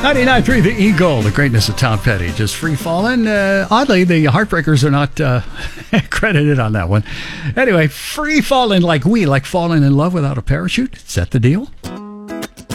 99.3 The Eagle, the greatness of Tom Petty, just free falling. Oddly, the Heartbreakers are not credited on that one. Anyway, free falling like falling in love without a parachute. Is that the deal?